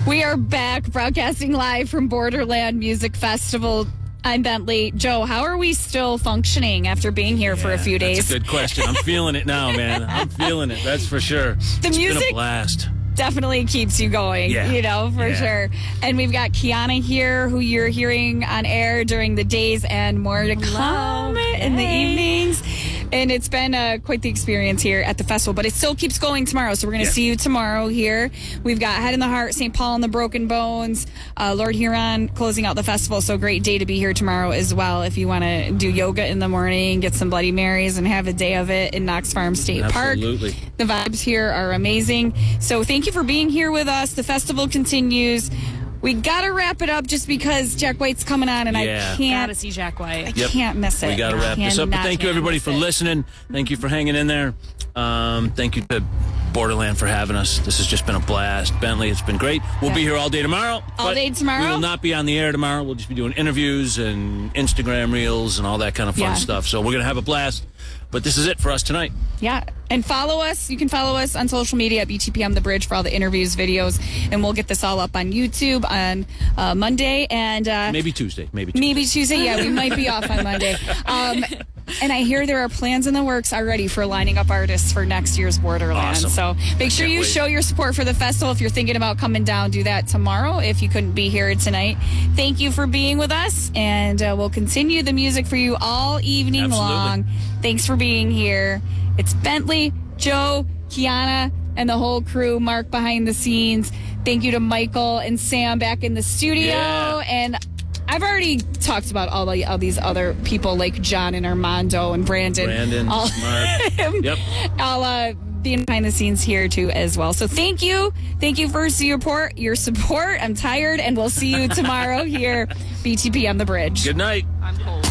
We are back broadcasting live from Borderland Music Festival. I'm Bentley. Joe, how are we still functioning after being here for a few days? That's a good question. I'm feeling it now, man. I'm feeling it. That's for sure. It's been a blast. Definitely keeps you going, for sure. And we've got Kiana here, who you're hearing on air during the days and more to come in the evenings. And it's been quite the experience here at the festival, but it still keeps going tomorrow. So we're going to see you tomorrow here. We've got Head in the Heart, St. Paul and the Broken Bones, Lord Huron closing out the festival. So great day to be here tomorrow as well. If you want to do yoga in the morning, get some Bloody Marys and have a day of it in Knox Farm State Park. Absolutely. The vibes here are amazing. So thank you for being here with us. The festival continues. We got to wrap it up just because Jack White's coming on, and I can't. Got to see Jack White. I can't miss it. We got to wrap this up. But thank you, everybody, for listening. Thank you for hanging in there. Thank you to Borderland for having us. This has just been a blast. Bentley, it's been great. We'll be here all day tomorrow. All day tomorrow? We will not be on the air tomorrow. We'll just be doing interviews and Instagram reels and all that kind of fun stuff. So we're going to have a blast. But this is it for us tonight. Yeah. And follow us. You can follow us on social media at BTPM The Bridge for all the interviews, videos, and we'll get this all up on YouTube on Monday. And maybe Tuesday. Maybe Tuesday. Yeah, we might be off on Monday. And I hear there are plans in the works already for lining up artists for next year's Borderland. Awesome. So make sure you show your support for the festival. If you're thinking about coming down, do that tomorrow if you couldn't be here tonight. Thank you for being with us, and we'll continue the music for you all evening long. Thanks for being here. It's Bentley, Joe, Kiana, and the whole crew, Mark behind the scenes. Thank you to Michael and Sam back in the studio. And I've already talked about all these other people like John and Armando and Brandon. All, Mark. I'll being behind the scenes here too as well. So thank you. Thank you for your support. I'm tired, and we'll see you tomorrow here, BTP on the Bridge. Good night. I'm cold.